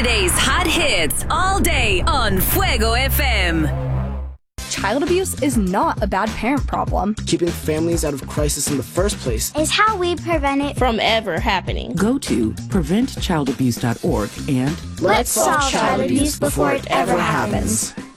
Today's hot hits all day on Fuego FM. Child abuse is not a bad parent problem. Keeping families out of crisis in the first place is how we prevent it from ever happening. Go to preventchildabuse.org and let's solve child abuse before it ever happens.